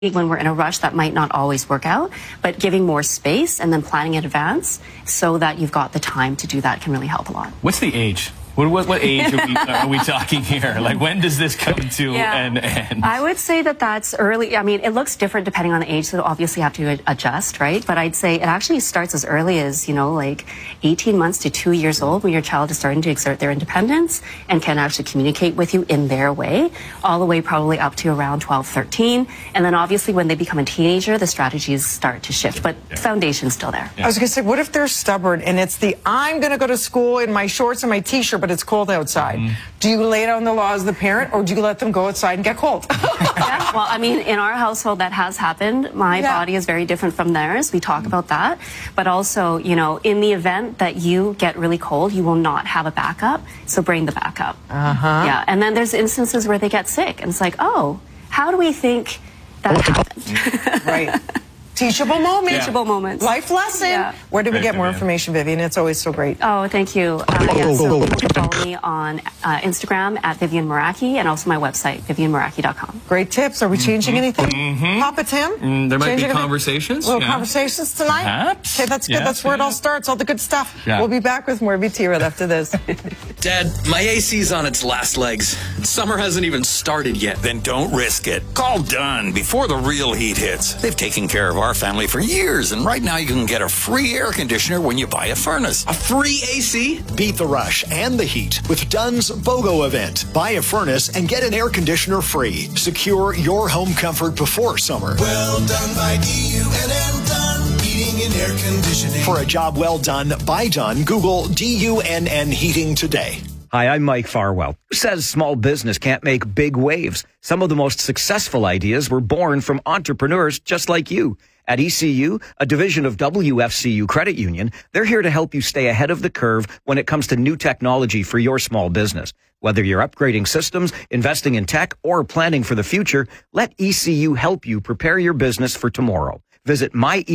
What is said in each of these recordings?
when we're in a rush, that might not always work out, but giving more space and then planning in advance so that you've got the time to do that can really help a lot. What's the age? What age are we talking here? Like, when does this come to an end? I would say that that's early. I mean, it looks different depending on the age, so obviously you have to adjust, right? But I'd say it actually starts as early as, like 18 months to 2 years old, when your child is starting to exert their independence and can actually communicate with you in their way, all the way probably up to around 12, 13. And then obviously when they become a teenager, the strategies start to shift, but the foundation's still there. I was going to say, what if they're stubborn and it's I'm going to go to school in my shorts and my t-shirt, but it's cold outside. Do you lay down the law as the parent, or do you let them go outside and get cold? Yeah, well, I mean, in our household that has happened. My body is very different from theirs. We talk about that. But also, in the event that you get really cold, you will not have a backup, so bring the backup. Yeah, and then there's instances where they get sick, and it's like, oh, how do we think that happened? Right. Teachable moment. Teachable moments. Life lesson. Yeah. Where do we get more information, Vivian? It's always so great. Oh, thank you. So you can follow me on Instagram at Vivian Meraki, and also my website, vivianmeraki.com. Great tips. Are we changing anything? Papa Tim? There might be conversations. Little conversations tonight? Perhaps. Okay, that's good. That's where it all starts, all the good stuff. Yeah. We'll be back with more VT right after this. Dad, my AC's on its last legs. Summer hasn't even started yet. Then don't risk it. Call Dunn before the real heat hits. They've taken care of our family for years, and right now you can get a free air conditioner when you buy a furnace. A free AC? Beat the rush and the heat with Dunn's BOGO event. Buy a furnace and get an air conditioner free. Secure your home comfort before summer. Well done by DUNN Dunn Heating and Air Conditioning. For a job well done by Dunn, Google DUNN Heating today. Hi, I'm Mike Farwell. Who says small business can't make big waves? Some of the most successful ideas were born from entrepreneurs just like you. At ECU, a division of WFCU Credit Union, they're here to help you stay ahead of the curve when it comes to new technology for your small business. Whether you're upgrading systems, investing in tech, or planning for the future, let ECU help you prepare your business for tomorrow. Visit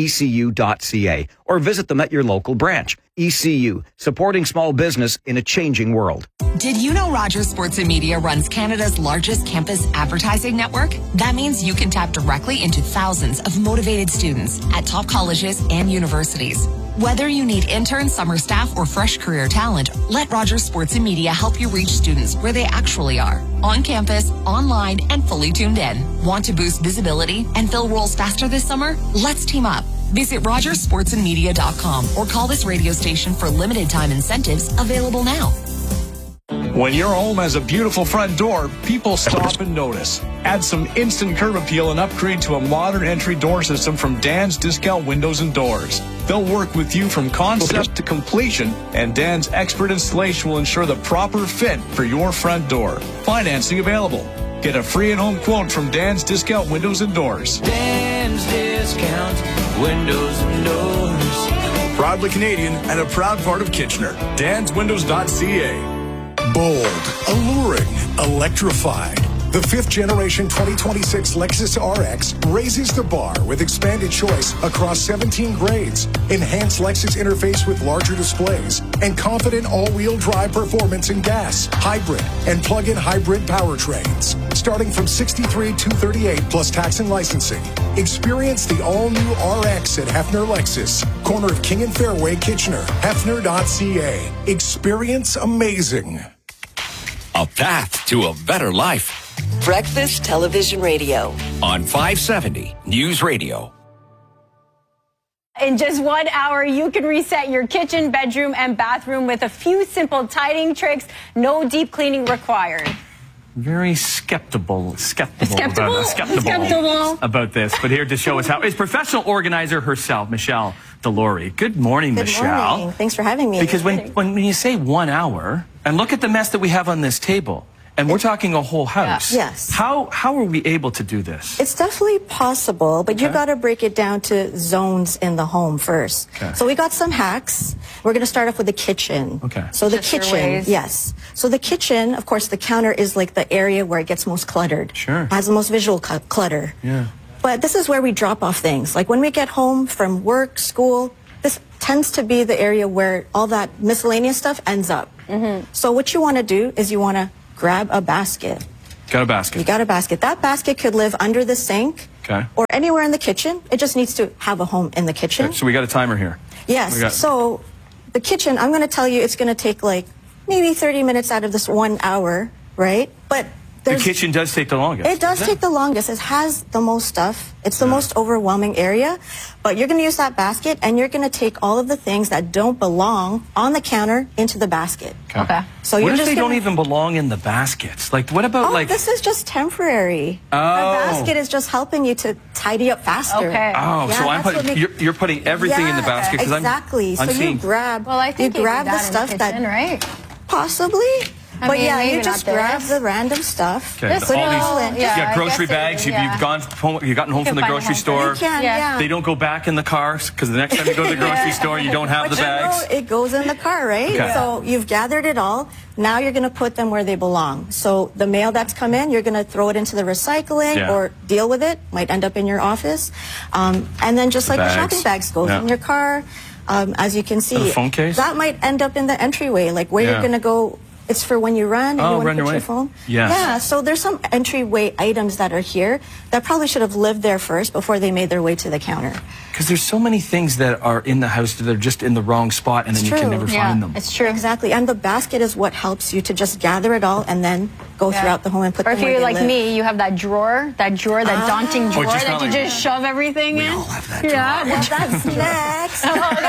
myecu.ca or visit them at your local branch. ECU, supporting small business in a changing world. Did you know Rogers Sports and Media runs Canada's largest campus advertising network? That means you can tap directly into thousands of motivated students at top colleges and universities. Whether you need interns, summer staff, or fresh career talent, let Rogers Sports and Media help you reach students where they actually are. On campus, online, and fully tuned in. Want to boost visibility and fill roles faster this summer? Let's team up. Visit RogersSportsandMedia.com or call this radio station for limited time incentives available now. When your home has a beautiful front door, people stop and notice. Add some instant curb appeal and upgrade to a modern entry door system from Dan's Discount Windows and Doors. They'll work with you from concept to completion, and Dan's expert installation will ensure the proper fit for your front door. Financing available. Get a free at-home quote from Dan's Discount Windows and Doors. Dan's Discount Windows and Doors. Proudly Canadian and a proud part of Kitchener. DansWindows.ca. Bold, alluring, electrified. The 5th generation 2026 Lexus RX raises the bar with expanded choice across 17 grades, enhanced Lexus interface with larger displays, and confident all-wheel drive performance in gas, hybrid, and plug-in hybrid powertrains. Starting from $63,238 plus tax and licensing. Experience the all-new RX at Hefner Lexus, corner of King and Fairway, Kitchener. Hefner.ca. Experience amazing. A path to a better life. Breakfast Television Radio. On 570 News Radio. In just 1 hour, you can reset your kitchen, bedroom, and bathroom with a few simple tidying tricks. No deep cleaning required. Very skeptical about this, but here to show us how is professional organizer herself, Michelle Delory. Good morning, Michelle. Good morning. Thanks for having me. Because when you say 1 hour, and look at the mess that we have on this table, and we're talking a whole house. Yes. How are we able to do this? It's definitely possible, but you got to break it down to zones in the home first. Okay. So we got some hacks. We're going to start off with the kitchen. Okay. So the kitchen, yes. So the kitchen, of course, the counter is like the area where it gets most cluttered. Sure. Has the most visual clutter. Yeah. But this is where we drop off things. Like when we get home from work, school, this tends to be the area where all that miscellaneous stuff ends up. So what you want to do is you want to grab a basket. Got a basket. You got a basket. That basket could live under the sink. Okay. or anywhere in the kitchen. It just needs to have a home in the kitchen. So we got a timer here. Yes. So the kitchen, I'm going to tell you, it's going to take like maybe 30 minutes out of this 1 hour, right? But the kitchen does take the longest. It does take the longest. It has the most stuff. It's the most overwhelming area. But you're going to use that basket, and you're going to take all of the things that don't belong on the counter into the basket. Okay. So what you're if just they don't gonna- even belong in the baskets? Like, what about like? This is just temporary. Oh. The basket is just helping you to tidy up faster. Okay. Oh, Yeah, so I'm that's what putting you're putting everything in the basket because exactly. I'm so seeing. you grab. Well, I think you grab do the that in stuff kitchen, that right? possibly. I But mean, yeah, maybe you just not grab this. the random stuff. Okay, Put it all in. I grocery guess it bags. is, You've gone home. You've gotten home You from the can find grocery them store. You can, yeah. They don't go back in the cars because the next time you go to the grocery store, you don't have But the bags. you know, it goes in the car, right? Okay. So you've gathered it all. Now you're going to put them where they belong. So the mail that's come in, you're going to throw it into the recycling Yeah. or deal with it. Might end up in your office. And then just like the Bags. shopping bags goes Yeah. in your car. As you can see, The phone case? that might end up in the entryway, like where Yeah. you're going to go. It's for when you run and Oh, you want run to your put way. your phone. Yes. Yeah, so there's some entryway items that are here that probably should have lived there first before they made their way to the counter. Because there's so many things that are in the house that are just in the wrong spot, and then It's you can true. never find them. It's true. Exactly. And the basket is what helps you to just gather it all and then go throughout the home and put Or them if where you're they like live. me, you have that daunting drawer just that not you like- just shove everything in. Yeah. Well, that's next.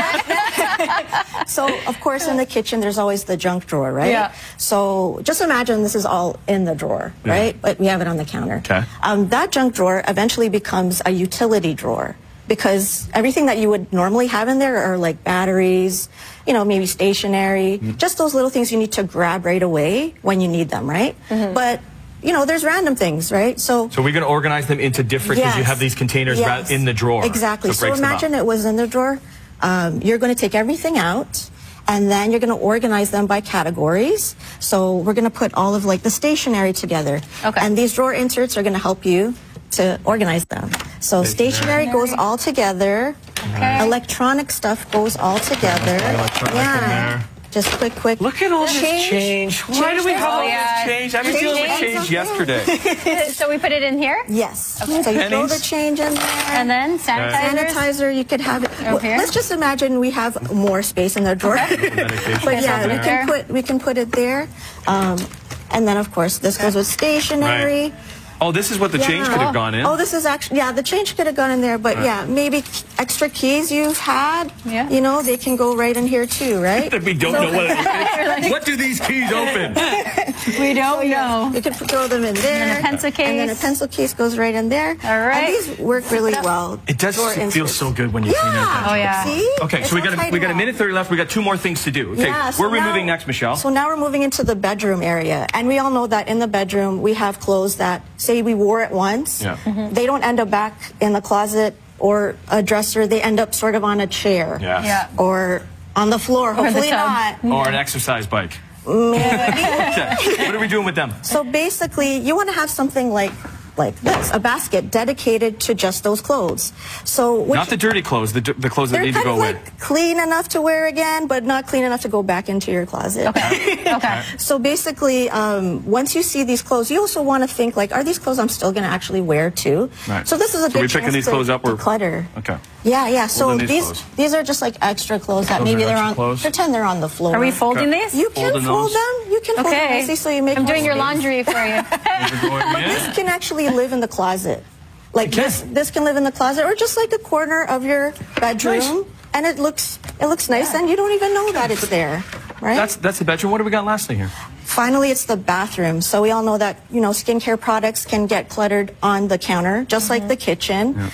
So, of course, in the kitchen, there's always the junk drawer, right? Yeah. So just imagine this is all in the drawer, Yeah. right? But we have it on the counter. Okay. That junk drawer eventually becomes a utility drawer because everything that you would normally have in there are like batteries, you know, maybe stationery, just those little things you need to grab right away when you need them, right? But, you know, there's random things, right? So So we're going to organize them into different, because you Yes. have these containers Yes. in the drawer. Exactly. it So breaks them up. imagine it was in the drawer. You're going to take everything out, and then you're going to organize them by categories. So we're going to put all of like the stationery together. Okay. And these drawer inserts are going to help you to organize them. So stationery goes all together. Okay. Electronic stuff goes all together. Yeah. Just quick. Look at all this change. Why do we have all yeah. this change? I've been dealing with change yesterday. So we put it in here? Yes. Okay. So you throw Pennies. the change in there. And then sanitizers? Sanitizer, you could have it. Well, here? let's just imagine we have more space in the drawer. Medication. But yeah, There. we can put it there. And then of course this goes with stationery. Oh, this is what the change could have gone in. Oh, this is actually, yeah, the change could have gone in there, but yeah, maybe extra keys you've had, you know, they can go right in here too, right? We don't know what it is. What do these keys open? We don't know. You can throw them in there. And then a pencil case. And then a pencil case goes right in there. All right. And these work really well. It does Drawer feel inserts. so good when you clean out that. Oh, yeah. See? Okay, It's so we all got tidy a now. minute 30 left. We got two more things to do. Okay, Yeah, so where are we now- moving next, Michelle? So now we're moving into the bedroom area. And we all know that in the bedroom, we have clothes that, say we wore it once, Yeah. they don't end up back in the closet or a dresser. They end up sort of on a chair. Yes. Yeah. Or on the floor, the hopefully tub. not. Or an exercise bike. Maybe. Okay. What are we doing with them? So basically, you want to have something like this, a basket dedicated to just those clothes. So Not the dirty clothes, the clothes that they're need to kind go of away. like clean enough to wear again, but not clean enough to go back into your closet. Okay. So basically, once you see these clothes, you also want to think like, are these clothes I'm still going to actually wear too? Right. So this is a So good we picking chance these to clothes up or declutter. Okay. Yeah. So Well, then these these are just like extra clothes that Those maybe are they're extra on. clothes? Pretend they're on the floor. Are we folding Okay. these? You can Folding fold those? them. You can fold them Okay. nicely so you make I'm more doing your space. laundry for you. This can actually live in the closet. Like can. this can live in the closet or just like a corner of your bedroom. Nice. And it looks nice and you don't even know that it's there, right? That's the bedroom. What do we got lastly here? Finally, it's the bathroom. So we all know that, you know, skincare products can get cluttered on the counter, just like the kitchen.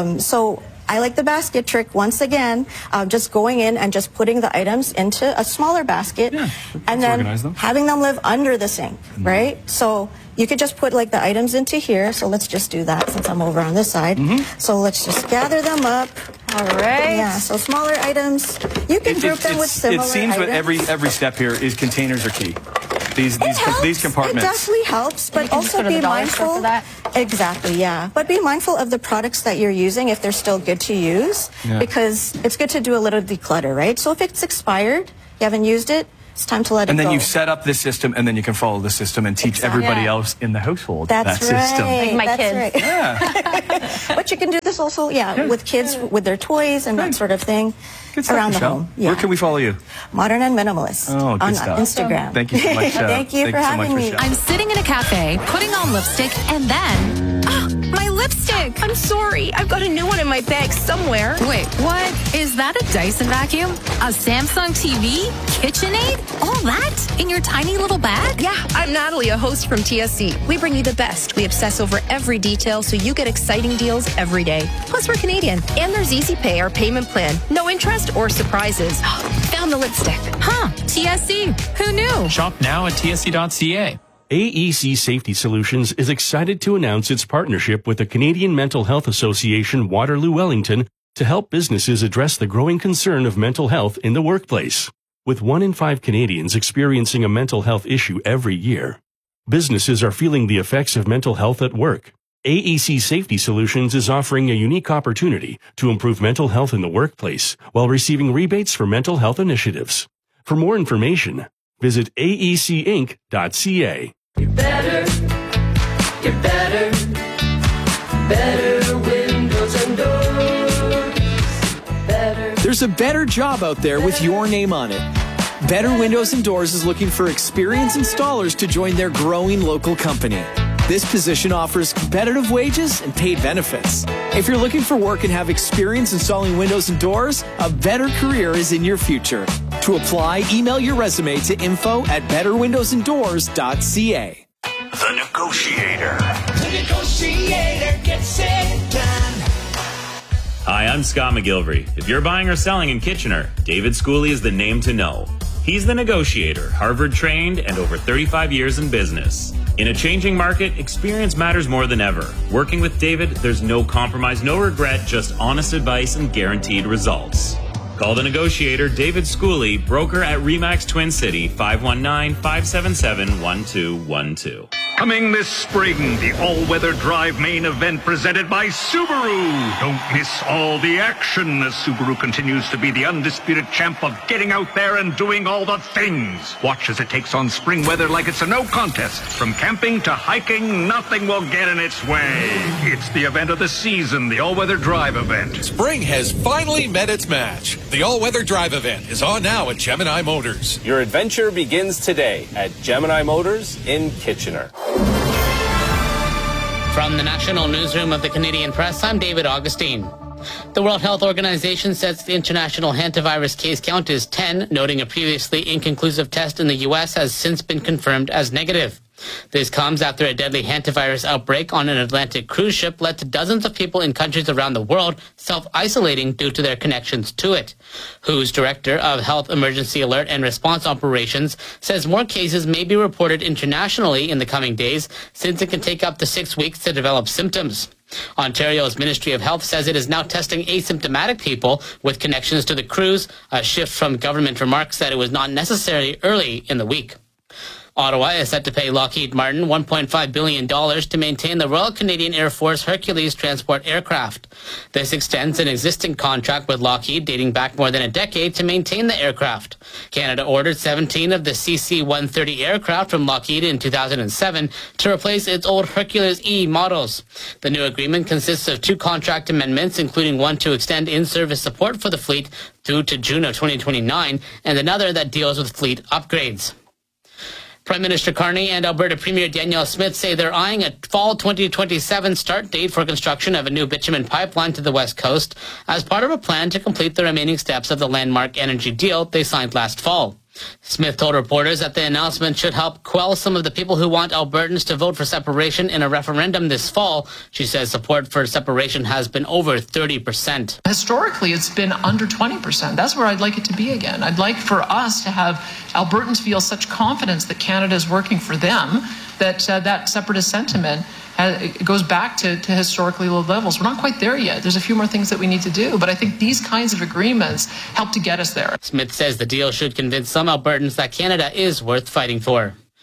So I like the basket trick once again, just going in and just putting the items into a smaller basket and then organize them. having them live under the sink, right? So you could just put like the items into here. So let's just do that since I'm over on this side. So let's just gather them up. All right. Yeah, so smaller items. You can group them with similar It seems items. with every step here is containers are key. These It compartments. definitely helps, but can just also go to the be dollar store mindful. for that. Exactly, yeah. But be mindful of the products that you're using if they're still good to use, Yeah. because it's good to do a little declutter, right? So if it's expired, you haven't used it, It's time to let it And then go. you set up this system, and then you can follow the system and teach everybody else in the household That's that system. right. Like my That's kids. right. But you can do this also, with kids, with their toys and that sort of thing Good stuff, around the Michelle. home. Where can we follow you? Modern and Minimalist Oh, good on stuff. Instagram. Thank you so much. Thank you for having me. I'm sitting in a cafe, putting on lipstick, and then... my lipstick! I'm sorry. I've got a new one in my bag somewhere. Wait, what? Is that a Dyson vacuum? A Samsung TV? KitchenAid? All that? In your tiny little bag? Yeah, I'm Natalie, a host from TSC. We bring you the best. We obsess over every detail so you get exciting deals every day. Plus, we're Canadian. And there's Easy Pay, our payment plan. No interest or surprises. Found the lipstick. Huh, TSC. Who knew? Shop now at tsc.ca. AEC Safety Solutions is excited to announce its partnership with the Canadian Mental Health Association Waterloo Wellington to help businesses address the growing concern of mental health in the workplace. With 1 in 5 Canadians experiencing a mental health issue every year, businesses are feeling the effects of mental health at work. AEC Safety Solutions is offering a unique opportunity to improve mental health in the workplace while receiving rebates for mental health initiatives. For more information, visit aecinc.ca. You're better windows and doors. There's a better job out there with your name on it. Better Windows and Doors is looking for experienced installers to join their growing local company. This position offers competitive wages and paid benefits. If you're looking for work and have experience installing windows and doors, a better career is in your future. To apply, email your resume to info@betterwindowsanddoors.ca. The Negotiator. The Negotiator gets it done. Hi, I'm Scott McGilvery. If you're buying or selling in Kitchener, David Schooley is the name to know. He's the Negotiator, Harvard trained and over 35 years in business. In a changing market, experience matters more than ever. Working with David, there's no compromise, no regret, just honest advice and guaranteed results. Call the Negotiator, David Schooley, broker at RE/MAX Twin City, 519-577-1212. Coming this spring, the all-weather drive main event presented by Subaru. Don't miss all the action as Subaru continues to be the undisputed champ of getting out there and doing all the things. Watch as it takes on spring weather like it's a no contest. From camping to hiking, nothing will get in its way. It's the event of the season, the all-weather drive event. Spring has finally met its match. The all-weather drive event is on now at Gemini Motors. Your adventure begins today at Gemini Motors in Kitchener. From the National Newsroom of the Canadian Press, I'm David Augustine. The World Health Organization says the international hantavirus case count is 10, noting a previously inconclusive test in the U.S. has since been confirmed as negative. This comes after a deadly hantavirus outbreak on an Atlantic cruise ship led to dozens of people in countries around the world self-isolating due to their connections to it. WHO's Director of Health Emergency Alert and Response Operations says more cases may be reported internationally in the coming days, since it can take up to 6 weeks to develop symptoms. Ontario's Ministry of Health says it is now testing asymptomatic people with connections to the cruise, a shift from government remarks that it was not necessary early in the week. Ottawa is set to pay Lockheed Martin $1.5 billion to maintain the Royal Canadian Air Force Hercules transport aircraft. This extends an existing contract with Lockheed dating back more than a decade to maintain the aircraft. Canada ordered 17 of the CC-130 aircraft from Lockheed in 2007 to replace its old Hercules E models. The new agreement consists of 2 contract amendments, including one to extend in-service support for the fleet through to June of 2029, and another that deals with fleet upgrades. Prime Minister Carney and Alberta Premier Danielle Smith say they're eyeing a fall 2027 start date for construction of a new bitumen pipeline to the West Coast as part of a plan to complete the remaining steps of the landmark energy deal they signed last fall. Smith told reporters that the announcement should help quell some of the people who want Albertans to vote for separation in a referendum this fall. She says support for separation has been over 30%. Historically, it's been under 20%. That's where I'd like it to be again. I'd like for us to have Albertans feel such confidence that Canada is working for them that that separatist sentiment it goes back to historically low levels. We're not quite there yet. There's a few more things that we need to do, but I think these kinds of agreements help to get us there. Smith says the deal should convince some Albertans that Canada is worth fighting for.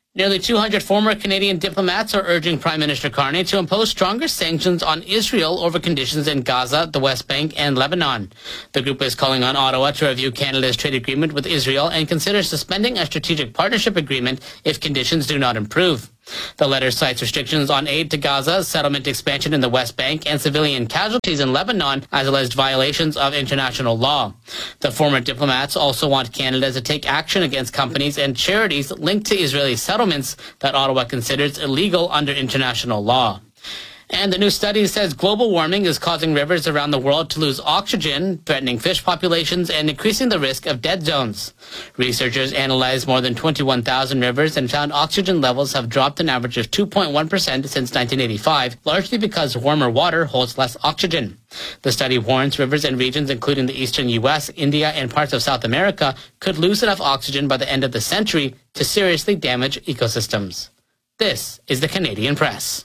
Nearly 200 former Canadian diplomats are urging Prime Minister Carney to impose stronger sanctions on Israel over conditions in Gaza, the West Bank, and Lebanon. The group is calling on Ottawa to review Canada's trade agreement with Israel and consider suspending a strategic partnership agreement if conditions do not improve. The letter cites restrictions on aid to Gaza, settlement expansion in the West Bank, and civilian casualties in Lebanon as alleged violations of international law. The former diplomats also want Canada to take action against companies and charities linked to Israeli settlements that Ottawa considers illegal under international law. And the new study says global warming is causing rivers around the world to lose oxygen, threatening fish populations and increasing the risk of dead zones. Researchers analyzed more than 21,000 rivers and found oxygen levels have dropped an average of 2.1% since 1985, largely because warmer water holds less oxygen. The study warns rivers and regions including the eastern U.S., India, and parts of South America could lose enough oxygen by the end of the century to seriously damage ecosystems. This is the Canadian Press.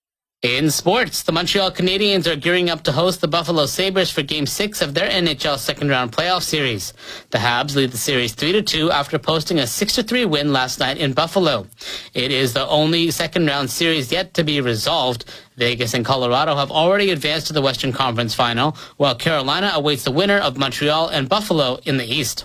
In sports, the Montreal Canadiens are gearing up to host the Buffalo Sabres for Game 6 of their NHL second-round playoff series. The Habs lead the series 3-2 after posting a 6-3 win last night in Buffalo. It is the only second-round series yet to be resolved. Vegas and Colorado have already advanced to the Western Conference Final, while Carolina awaits the winner of Montreal and Buffalo in the East.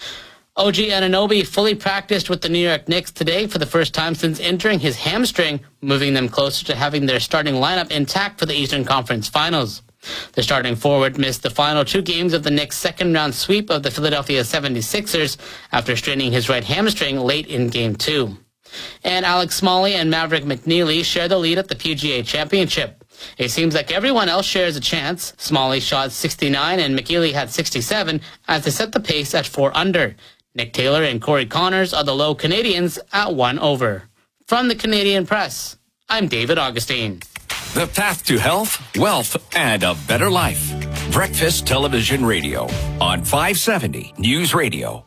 OG Anunoby fully practiced with the New York Knicks today for the first time since injuring his hamstring, moving them closer to having their starting lineup intact for the Eastern Conference Finals. The starting forward missed the final 2 games of the Knicks' second-round sweep of the Philadelphia 76ers after straining his right hamstring late in Game 2. And Alex Smalley and Maverick McNeely share the lead at the PGA Championship. It seems like everyone else shares a chance. Smalley shot 69 and McNeely had 67 as they set the pace at 4 under. Nick Taylor and Corey Connors are the low Canadians at 1 over. From the Canadian Press, I'm David Augustine. The path to health, wealth, and a better life. Breakfast Television Radio on 570 News Radio.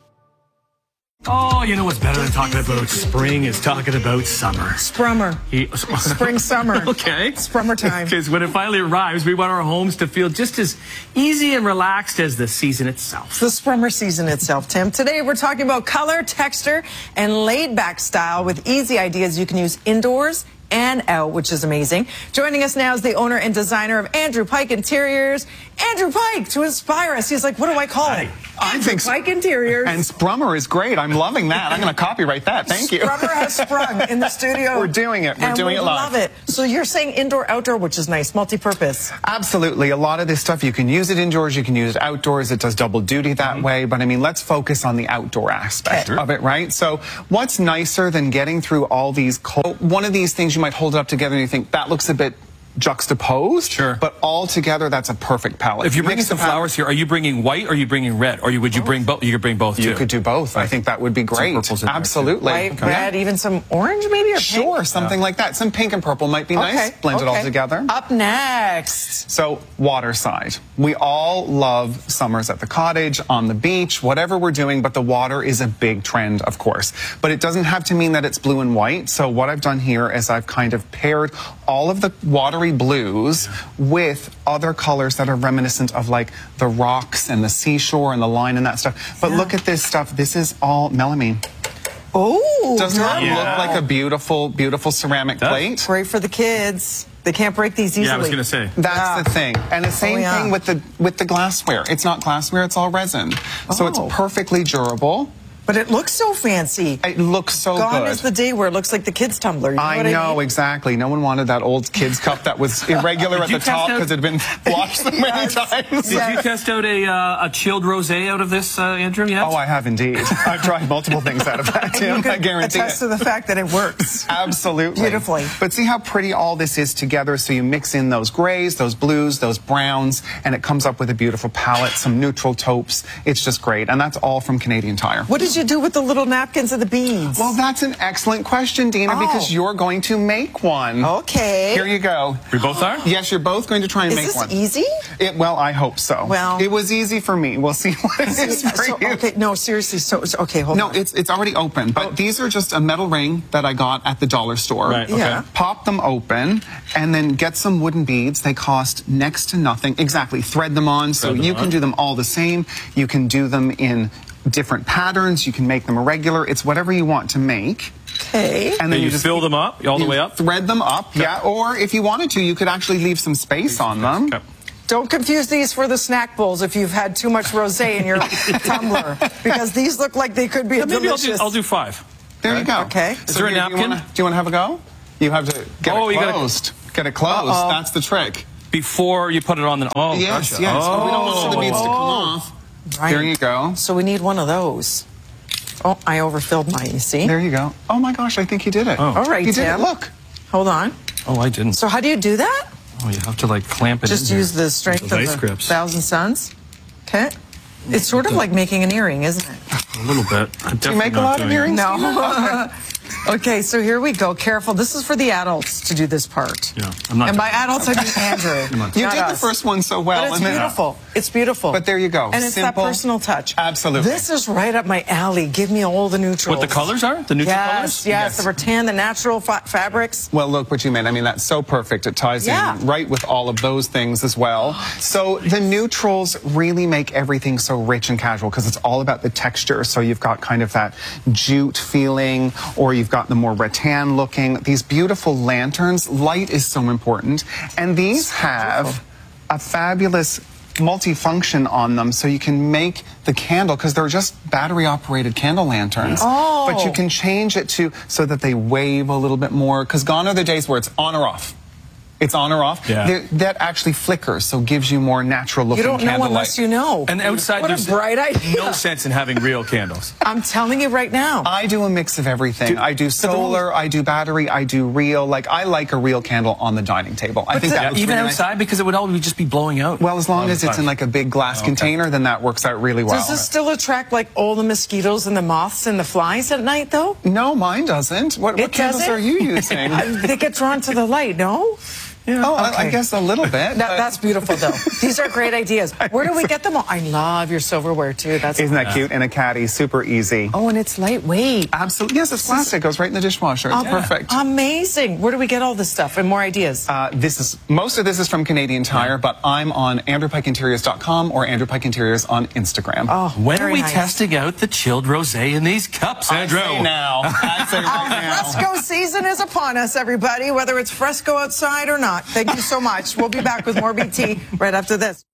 Oh, you know what's better than talking about spring is talking about summer. Sprummer. Spring, summer. Okay. Sprummer time. Because when it finally arrives, we want our homes to feel just as easy and relaxed as the season itself. It's the Sprummer season itself, Tim. Today we're talking about color, texture, and laid-back style with easy ideas you can use indoors and out, which is amazing. Joining us now is the owner and designer of Andrew Pike Interiors, Andrew Pike, to inspire us. He's like, what do I call it? I think Pike Interiors. And Sprummer is great. I'm loving that. I'm going to copyright that. Thank you. Sprummer has sprung in the studio. We're doing it. We're doing it live. Love it. So you're saying indoor, outdoor, which is nice, multi-purpose. Absolutely. A lot of this stuff, you can use it indoors, you can use it outdoors. It does double duty that way. But I mean, let's focus on the outdoor aspect of it, right? So what's nicer than getting through all these cold... One of these things you might hold it up together and you think, that looks a bit juxtaposed, sure, but all together that's a perfect palette. If you're bringing some flowers here, are you bringing white or are you bringing red, or would you bring both? You could bring both too. You could do both. I think that would be great. Absolutely. White, red, even some orange maybe, or pink? Sure, something like that. Some pink and purple might be nice. Blend it all together. Up next. So waterside. We all love summers at the cottage, on the beach, whatever we're doing, but the water is a big trend, of course. But it doesn't have to mean that it's blue and white. So what I've done here is I've kind of paired all of the watery blues with other colors that are reminiscent of like the rocks and the seashore and the line and that stuff. But look at this stuff. This is all melamine. Oh, doesn't that look like a beautiful, beautiful ceramic plate? Great for the kids. They can't break these easily. Yeah, I was going to say. That's the thing. And the same thing with the glassware. It's not glassware, it's all resin. So it's perfectly durable. But it looks so fancy. It looks so good. Gone is the day where it looks like the kids' tumbler. You know I know, exactly. No one wanted that old kids' cup that was irregular at the top because it had been washed so many times. Did you test out a chilled rosé out of this, Andrew, yet? Oh, I have indeed. I've tried multiple things out of that, Tim. I guarantee attest to the fact that it works. Absolutely. Beautifully. But see how pretty all this is together? So you mix in those grays, those blues, those browns, and it comes up with a beautiful palette, some neutral taupes. It's just great. And that's all from Canadian Tire. What did you do with the little napkins and the beads? Well, that's an excellent question, Dina, because you're going to make one. Okay. Here you go. We both are? Yes, you're both going to try and make one. Is this easy? Well, I hope so. Well, it was easy for me. We'll see what it is for you. Okay, no, seriously. Okay, hold on. No, it's already open, but these are just a metal ring that I got at the dollar store. Right, okay. Yeah. Pop them open and then get some wooden beads. They cost next to nothing. Exactly. Thread them on so you can do them all the same. You can do them in different patterns. You can make them irregular. It's whatever you want to make. Okay. And then you just fill them up all the way up? Thread them up, yeah. Or if you wanted to, you could actually leave some space on them. Okay. Don't confuse these for the snack bowls if you've had too much rosé in your tumbler, because these look like they could be delicious. I'll do 5. There you go. Okay. Is there a napkin? Do you want to have a go? You have to get it closed. Get it closed. That's the trick. Before you put it on the... Oh, yes, gotcha. yes. Oh. We don't want all the beads to come off. Right. There you go. So we need one of those. Oh, I overfilled mine, you see? There you go. Oh my gosh, I think you did it. Oh. All right, you did Tim. it. Look. Hold on. Oh, I didn't. So how do you do that? Oh, you have to like clamp it Just in use there. the strength of the Vice grips. Thousand Suns. Okay. It's sort of like making an earring, isn't it? A little bit. Do you make a lot of earrings? No. Okay, so here we go. Careful. This is for the adults to do this part. Yeah, I'm not. And by adults, I mean Andrew. You did the first one so well. But it's beautiful. It's beautiful. But there you go. And it's Simple. that personal touch. Absolutely. This is right up my alley. Give me all the neutrals. What the colors are? The neutral colors? Yes, the rattan, the natural fabrics. Well, look what you made. I mean, that's so perfect. It ties in right with all of those things as well. So the neutrals really make everything so rich and casual because it's all about the texture. So you've got kind of that jute feeling, or you've got the more rattan looking. These beautiful lanterns. Light is so important. And these have a fabulous multifunction on them, so you can make the candle, because they're just battery operated candle lanterns, but you can change it to so that they wave a little bit more, because gone are the days where it's on or off. It's on or off. Yeah. That actually flickers, so gives you more natural looking You don't know candlelight. unless you know. And outside, what there's a bright idea. no sense in having real candles. I'm telling you right now. I do a mix of everything. I do solar, I do battery, I do real. Like, I like a real candle on the dining table. I think that looks even really outside, nice. because it would always just be blowing out. Well, as long as it's in like a big glass container, then that works out really well. Does this still attract like all the mosquitoes and the moths and the flies at night, though? No, mine doesn't. What candles are you using? They get drawn to the light, no? Yeah. Oh, I guess a little bit. That's beautiful, though. These are great ideas. Where do we get them all? I love your silverware, too. Isn't that cute? In a caddy, super easy. Oh, and it's lightweight. Absolutely. Yes, it's plastic. It goes right in the dishwasher. It's perfect. Amazing. Where do we get all this stuff and more ideas? Most of this is from Canadian Tire, but I'm on AndrewPikeInteriors.com or Andrew Pike Interiors on Instagram. Oh, when are we testing out the chilled rosé in these cups, Andrew? I say now. I say right now. Fresco season is upon us, everybody, whether it's fresco outside or not. Thank you so much. We'll be back with more BT right after this.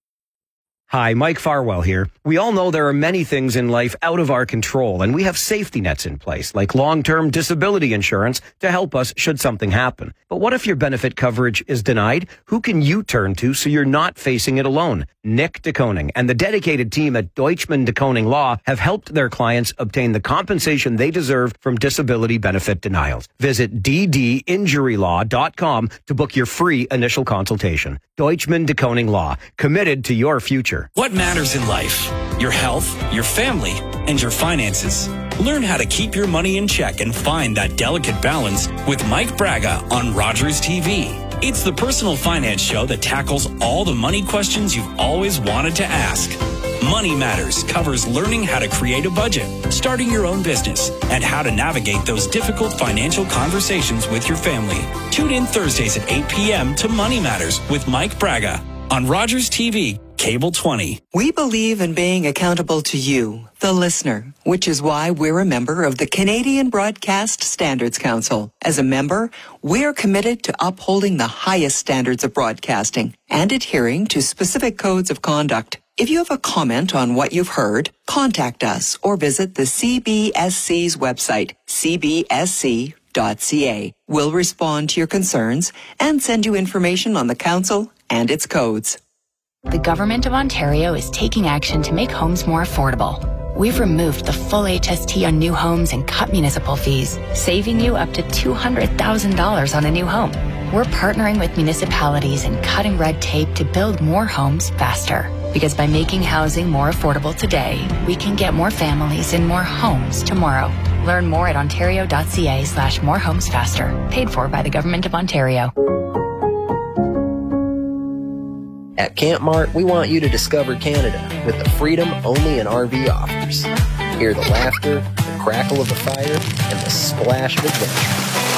Hi, Mike Farwell here. We all know there are many things in life out of our control, and we have safety nets in place, like long-term disability insurance, to help us should something happen. But what if your benefit coverage is denied? Who can you turn to so you're not facing it alone? Nick DeKoning and the dedicated team at Deutschman DeKoning Law have helped their clients obtain the compensation they deserve from disability benefit denials. Visit ddinjurylaw.com to book your free initial consultation. Deutschman DeKoning Law, committed to your future. What matters in life? Your health, your family, and your finances. Learn how to keep your money in check and find that delicate balance with Mike Braga on Rogers TV. It's the personal finance show that tackles all the money questions you've always wanted to ask. Money Matters covers learning how to create a budget, starting your own business, and how to navigate those difficult financial conversations with your family. Tune in Thursdays at 8 p.m. to Money Matters with Mike Braga on Rogers TV, Cable 20. We believe in being accountable to you, the listener, which is why we're a member of the Canadian Broadcast Standards Council. As a member, we're committed to upholding the highest standards of broadcasting and adhering to specific codes of conduct. If you have a comment on what you've heard, contact us or visit the CBSC's website, cbsc.ca. We'll respond to your concerns and send you information on the council and its codes. The Government of Ontario is taking action to make homes more affordable. We've removed the full HST on new homes and cut municipal fees, saving you up to $200,000 on a new home. We're partnering with municipalities and cutting red tape to build more homes faster. Because by making housing more affordable today, we can get more families in more homes tomorrow. Learn more at ontario.ca/morehomesfaster. Paid for by the Government of Ontario. At Camp Mart, we want you to discover Canada with the freedom only an RV offers. Hear the laughter, the crackle of the fire, and the splash of adventure.